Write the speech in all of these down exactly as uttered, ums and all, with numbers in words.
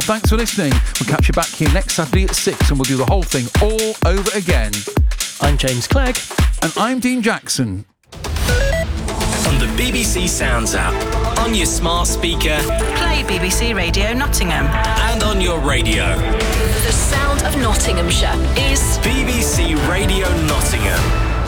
thanks for listening. We'll catch you back here next Saturday at six and we'll do the whole thing all over again. I'm James Clegg. And I'm Dean Jackson. On the B B C Sounds app, on your smart speaker, play B B C Radio Nottingham, and on your radio. The sound of Nottinghamshire is B B C Radio Nottingham.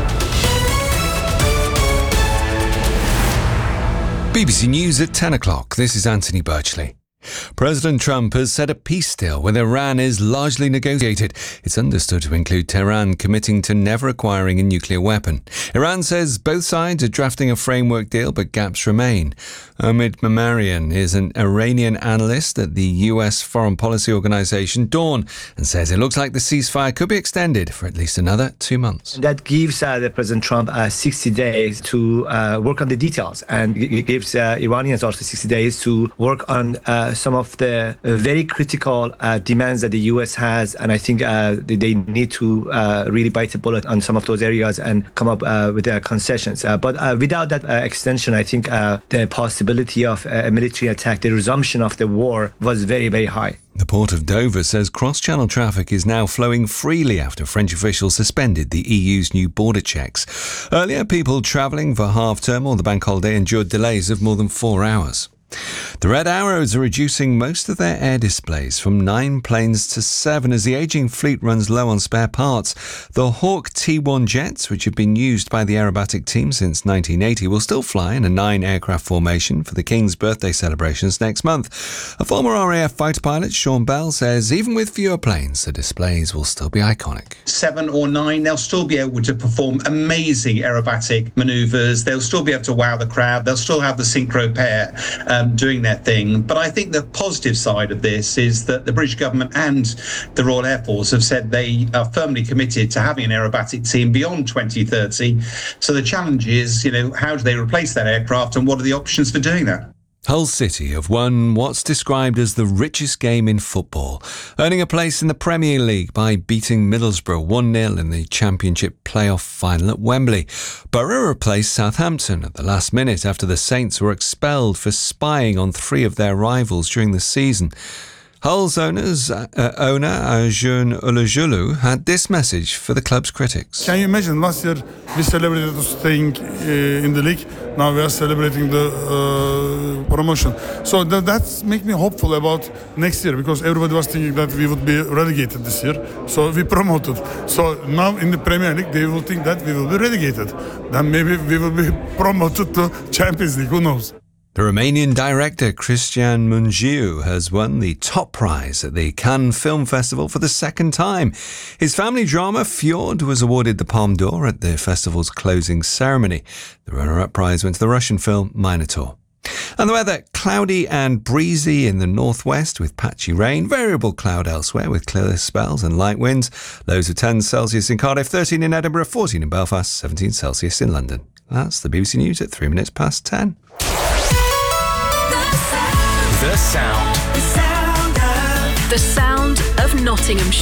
B B C News at ten o'clock. This is Anthony Birchley. President Trump has said a peace deal with Iran is largely negotiated. It's understood to include Tehran committing to never acquiring a nuclear weapon. Iran says both sides are drafting a framework deal, but gaps remain. Omid Mamarian is an Iranian analyst at the U S foreign policy organisation Dawn and says it looks like the ceasefire could be extended for at least another two months. That gives uh, the President Trump uh, sixty days to uh, work on the details, and it gives uh, Iranians also sixty days to work on uh, some of the uh, very critical uh, demands that the U S has, and I think uh, they need to uh, really bite the bullet on some of those areas and come up uh, with their concessions. Uh, but uh, without that uh, extension, I think uh, the possibility of a military attack, the resumption of the war, was very, very high. The Port of Dover says cross-channel traffic is now flowing freely after French officials suspended the E U's new border checks. Earlier, people travelling for half-term or the bank holiday endured delays of more than four hours. The Red Arrows are reducing most of their air displays from nine planes to seven as the ageing fleet runs low on spare parts. The Hawk T one jets, which have been used by the aerobatic team since nineteen eighty, will still fly in a nine-aircraft formation for the King's birthday celebrations next month. A former R A F fighter pilot, Sean Bell, says even with fewer planes, the displays will still be iconic. Seven or nine, they'll still be able to perform amazing aerobatic manoeuvres. They'll still be able to wow the crowd. They'll still have the synchro pair um, doing their thing. But I think the positive side of this is that the British government and the Royal Air Force have said they are firmly committed to having an aerobatic team beyond twenty thirty. So the challenge is, you know, how do they replace that aircraft and what are the options for doing that? Hull City have won what's described as the richest game in football, earning a place in the Premier League by beating Middlesbrough one nil in the Championship playoff final at Wembley. Borough replaced Southampton at the last minute after the Saints were expelled for spying on three of their rivals during the season. Hull's owners, uh, owner Arjun Ulujulu had this message for the club's critics. Can you imagine, last year we celebrated staying uh, in the league, now we are celebrating the uh, promotion. So that that's make me hopeful about next year, because everybody was thinking that we would be relegated this year. So we promoted. So now in the Premier League they will think that we will be relegated. Then maybe we will be promoted to Champions League, who knows? The Romanian director Cristian Mungiu has won the top prize at the Cannes Film Festival for the second time. His family drama Fjord was awarded the Palme d'Or at the festival's closing ceremony. The runner-up prize went to the Russian film Minotaur. And the weather, cloudy and breezy in the northwest with patchy rain, variable cloud elsewhere with clear spells and light winds. Lows of ten Celsius in Cardiff, thirteen in Edinburgh, fourteen in Belfast, seventeen Celsius in London. That's the B B C News at three minutes past ten. The sound. the sound of Nottinghamshire.